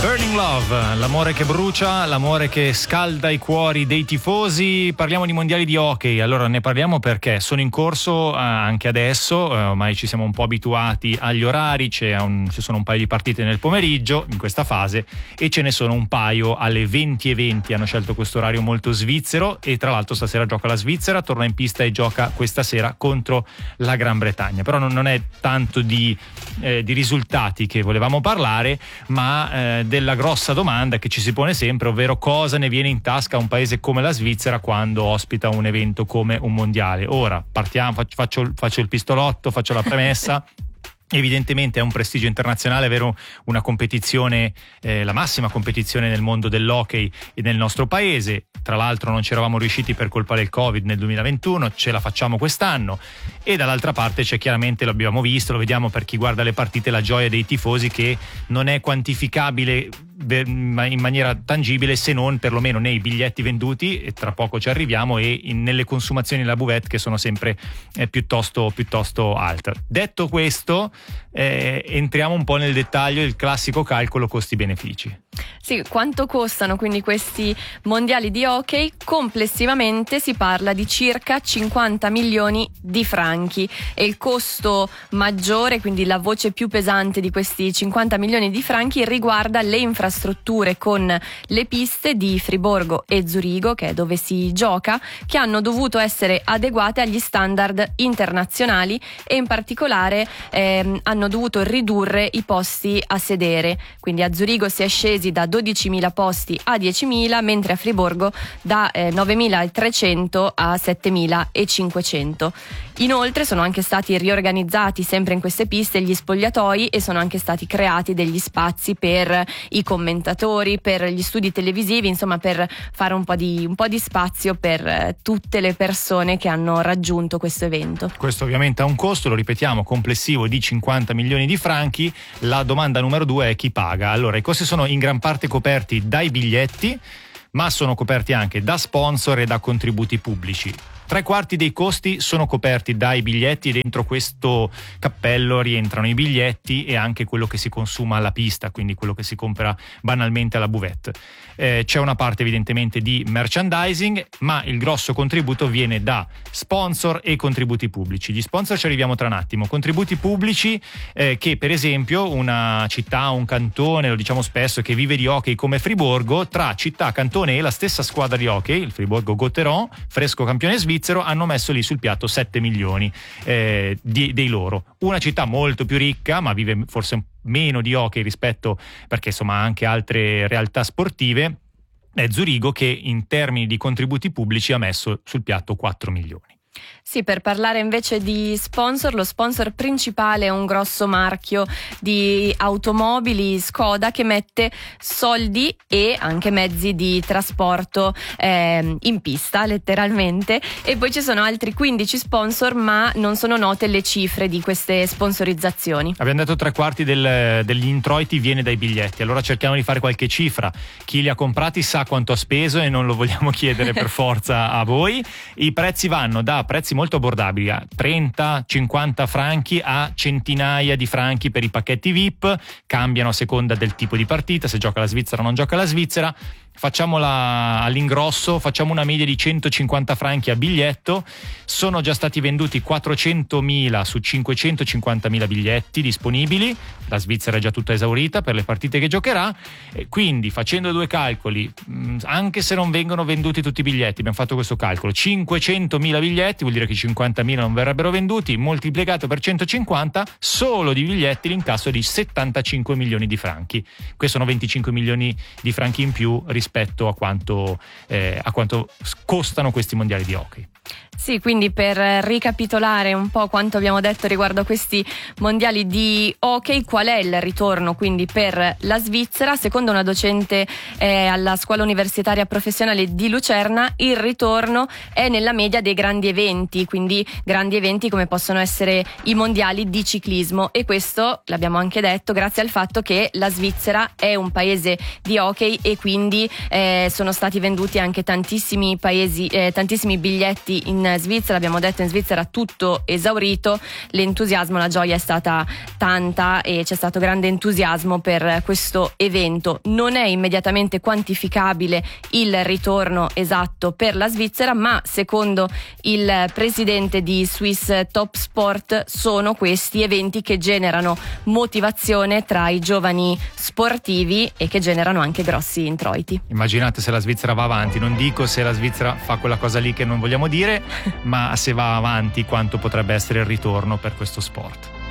Burning Love, l'amore che brucia, l'amore che scalda i cuori dei tifosi. Parliamo di mondiali di hockey. Allora ne parliamo perché sono in corso anche adesso, ormai ci siamo un po' abituati agli orari, ci sono un paio di partite nel pomeriggio in questa fase e ce ne sono un paio alle 20:20. Hanno scelto questo orario molto svizzero e tra l'altro stasera gioca la Svizzera, torna in pista e gioca questa sera contro la Gran Bretagna. Però non è tanto di risultati che volevamo parlare, ma della grossa domanda che ci si pone sempre, ovvero cosa ne viene in tasca a un paese come la Svizzera quando ospita un evento come un mondiale. Ora partiamo, faccio il pistolotto, faccio la premessa. Evidentemente è un prestigio internazionale avere una competizione, la massima competizione nel mondo dell'hockey e nel nostro paese. Tra l'altro non ci eravamo riusciti per colpa del Covid nel 2021, ce la facciamo quest'anno. E dall'altra parte c'è chiaramente, l'abbiamo visto, lo vediamo per chi guarda le partite, la gioia dei tifosi che non è quantificabile in maniera tangibile se non perlomeno nei biglietti venduti, e tra poco ci arriviamo, e nelle consumazioni della buvette che sono sempre piuttosto alte. Detto questo, entriamo un po' nel dettaglio, il classico calcolo costi-benefici. Sì, quanto costano quindi questi mondiali di hockey? Complessivamente si parla di circa 50 milioni di franchi e il costo maggiore, quindi la voce più pesante di questi 50 milioni di franchi, riguarda le infrastrutture con le piste di Friburgo e Zurigo, che è dove si gioca, che hanno dovuto essere adeguate agli standard internazionali e in particolare hanno dovuto ridurre i posti a sedere. Quindi a Zurigo si è scesi da 12.000 posti a 10.000, mentre a Friburgo da 9.300 a 7.500. Inoltre sono anche stati riorganizzati sempre in queste piste gli spogliatoi e sono anche stati creati degli spazi per i commentatori, per gli studi televisivi, insomma per fare un po' di spazio per tutte le persone che hanno raggiunto questo evento. Questo ovviamente ha un costo, lo ripetiamo, complessivo di 50 milioni di franchi. La domanda numero 2 è chi paga. Allora, i costi sono in gran parte coperti dai biglietti, ma sono coperti anche da sponsor e da contributi pubblici. 3/4 dei costi sono coperti dai biglietti e dentro questo cappello rientrano i biglietti e anche quello che si consuma alla pista, quindi quello che si compra banalmente alla buvette. C'è una parte evidentemente di merchandising, ma il grosso contributo viene da sponsor e contributi pubblici. Gli sponsor ci arriviamo tra un attimo. Contributi pubblici che per esempio una città, un cantone, lo diciamo spesso, che vive di hockey come Friburgo, tra città, cantone e la stessa squadra di hockey, il Friburgo-Gotteron, fresco campione svizzero, hanno messo lì sul piatto 7 milioni dei loro. Una città molto più ricca, ma vive forse meno di hockey rispetto, perché insomma ha anche altre realtà sportive, è Zurigo, che in termini di contributi pubblici ha messo sul piatto 4 milioni. Sì, per parlare invece di sponsor, lo sponsor principale è un grosso marchio di automobili, Skoda, che mette soldi e anche mezzi di trasporto in pista, letteralmente, e poi ci sono altri 15 sponsor, ma non sono note le cifre di queste sponsorizzazioni. Abbiamo detto 3/4 degli introiti viene dai biglietti, allora cerchiamo di fare qualche cifra. Chi li ha comprati sa quanto ha speso e non lo vogliamo chiedere per forza a voi. I prezzi vanno da prezzi molto abbordabili a 30-50 franchi a centinaia di franchi per i pacchetti VIP, cambiano a seconda del tipo di partita, se gioca la Svizzera o non gioca la Svizzera. Facciamola all'ingrosso, facciamo una media di 150 franchi a biglietto. Sono già stati venduti 400.000 su 550.000 biglietti disponibili. La Svizzera è già tutta esaurita per le partite che giocherà, quindi facendo due calcoli, anche se non vengono venduti tutti i biglietti, abbiamo fatto questo calcolo, 500.000 biglietti vuol dire che 50.000 non verrebbero venduti, moltiplicato per 150, solo di biglietti l'incasso è di 75 milioni di franchi. Questi sono 25 milioni di franchi in più rispetto a quanto costano questi mondiali di hockey. Sì, quindi per ricapitolare un po' quanto abbiamo detto riguardo a questi mondiali di hockey, qual è il ritorno quindi per la Svizzera? Secondo una docente alla scuola universitaria professionale di Lucerna, il ritorno è nella media dei grandi eventi, quindi grandi eventi come possono essere i mondiali di ciclismo, e questo l'abbiamo anche detto grazie al fatto che la Svizzera è un paese di hockey e quindi sono stati venduti anche tantissimi biglietti in Svizzera. Abbiamo detto, in Svizzera tutto esaurito, l'entusiasmo, la gioia è stata tanta e c'è stato grande entusiasmo per questo evento. Non è immediatamente quantificabile il ritorno esatto per la Svizzera, ma secondo il presidente di Swiss Top Sport sono questi eventi che generano motivazione tra i giovani sportivi e che generano anche grossi introiti. Immaginate se la Svizzera va avanti, non dico se la Svizzera fa quella cosa lì che non vogliamo dire, ma se va avanti quanto potrebbe essere il ritorno per questo sport.